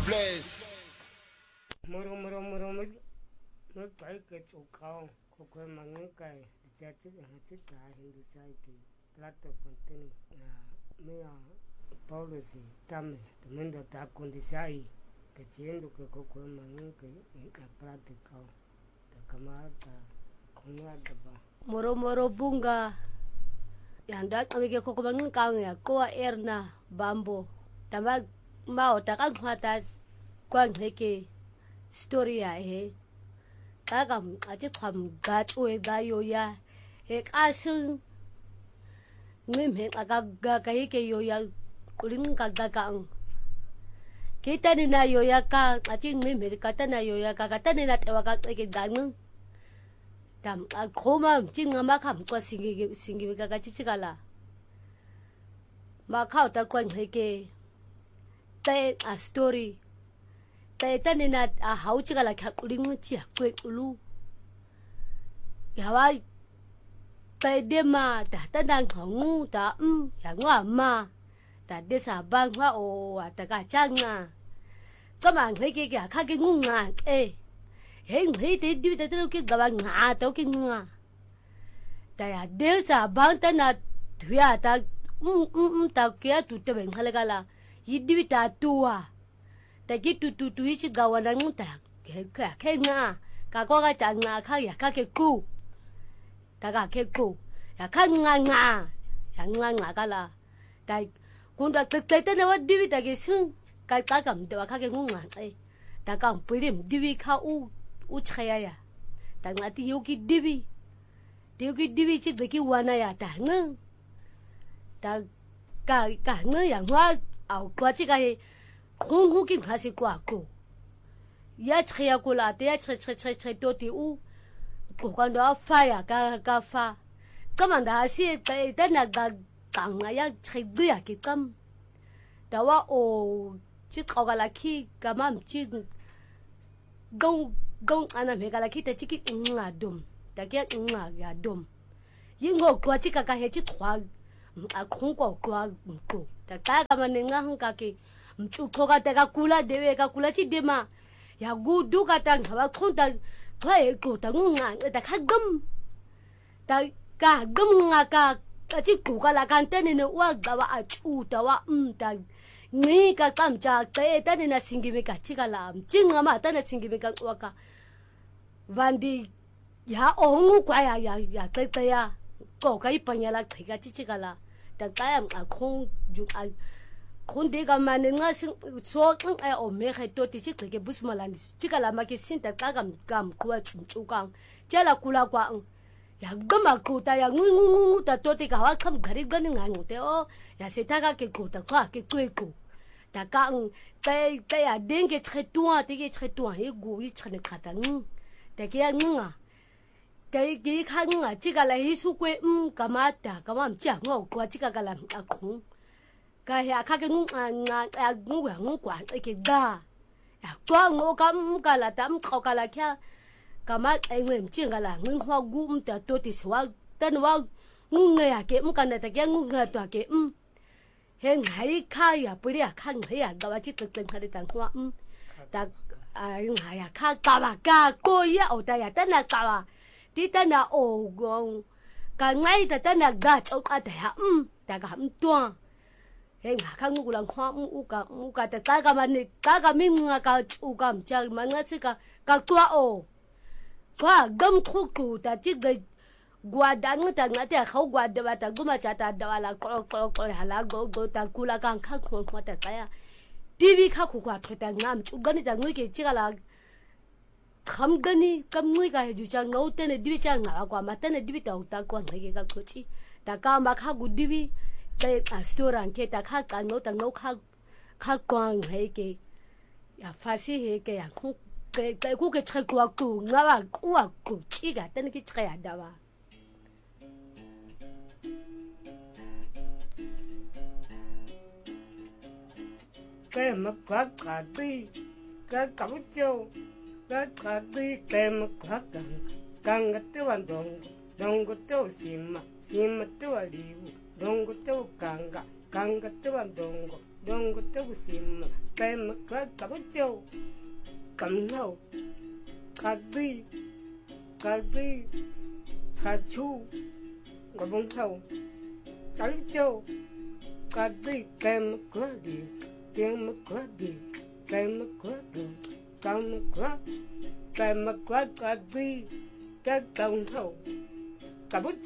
Blaze. Moro no pai ke chukao kokwe mangai chachi hachi ta hindu saiti plato fonteni mea paulosi tame tomendo ta kondisai ke chiendo ke kokwe mangai ka pratikao ta kamata kunya daba moro bunga yanda kamike kokwe mangai ya koa erna bambo tama mao ta kan khata kwan heke story ya he tagam aje kham gacho e gayo ya e kasun ngime aga ga heke yo ya kulin ka ang kita ni na yo ya ka aje ngime ka ta na yo ya ka ta ni na tewa ka ke gang tam a khoma jinga ma kham ko singi ka chichikala ma khau ta kwan heke te a story te tani na a hauchi kala kuling chi kwe ulu yawa te dema ta tandang khongu ta ya ngwa ma ta desa bang wa o ta ka changa kama ngai ke ka ke ngunga he ngai te di te ke ga nga to ke nga ta ya desa bang ta na thuya ta ta ke tu te ben khale kala yidi ta tuwa ta gitu tu ichi gawana nguta ke nga ka ko ga changa ka ya ka ke ku ta ga ke ku ya ka nga ya nga kala ta kunda te ne wa divi ta ke sun ka kam de wa ka ke nga ta kam pulim divi ka u chaya ya ta ngati yuki divi chi de ki wana ya ta nga ta ka nga ya wa au kwa chi ka Kung king hasi kwa ko. Ya chaya kula te ya chhe to ti u. Ko kwando a fire ka fa. Kamanda hasi te na ga kanga ya chhe dia ki kam. Dawa o chi kawala ki kamam chi gong ana me kala ki te chi nga dum. Ta ke nga ya dum. Yingo kwa chi ka he chi kwa a kung ko kwa ko. Ta ka manenga hanga ki mchukoga teka kula dewe ka kula chi dema ya gudu kata ngaba khonta thae ko ta ngunga ta khagam ta ka gam nga ka chi ku ka la kan tene ne wa gawa a chu ta wa ta ni ka kamcha te ta ne na singime ka chikala mchinga ma ta na singime ka waka vandi ya ongu kwa ya te ya ko ka ipanya la thika chichikala ta ka am a khong ju a Kunde ka mane nga so ai o me kha to ti ke busmalani chikala ma ke sinta ka gam kwa chumchukang chela kula kwa ya gama kuta ya ngungu ta to ti ka wa kham gari gani nga ngote o ya seta ka ke kuta kwa ke kweku ta ka te ya denge tretua ti ke tretua he gu i chane khata te ke ya nga ke kha nga chikala hisu kwe kamata kamam cha ngo kwa chikala akhu ka ya ka ke ngu kwa ke da ya kwa ngo kam kala tam kala kya kama engwe mchingala ngwa gu mta toti swa tan wa ngunga ya ke mkanda ta ke ngunga to ke he ngai ka ya puri ya ka ngai ya ga wa chi tek khari tan kwa ta ngai ya ka ka ba ka ko ya o ta ya ta na ka wa ti ta na o gong ka ngai ta na ga chau ka ta ya ta ga mtwa he nga ka ngula khwa uka ta ka mane ka minga ka uka mcha manga sika ka twa o kwa gam khu ta chi ga gwa da ngata ngata khau gwa da ba ta guma cha ta da wala ko hala go ta kula kan kha khon khwa ta ya tv kha khu kwa thota ngam chu gani ta ngui ke chi la kham gani kam ngui ka ju cha ngau te ne dibi cha nga kwa ma te ne dibi ta ta kwa ngai ka khochi ta ka ma kha gu dibi te a storan ke ta kha ka ngau kha kwang he ke ya fasi he ke ya khu ke ku ke chhe kwa ku nga wa ku chi ga te ne ki chhe ya da wa ke ma ka ti ka ka cho ka ti ke ma ka kang te wan dong te sima te wa liu Dongo te kanga te wan dongo te sima kem khóa cặp châu cầm hậu cà đi cà chu ngồi bông hậu cà châu cà đi kem khóa đi kem khóa đi kem khóa đi kem khóa cà đi cái cầm hậu cặp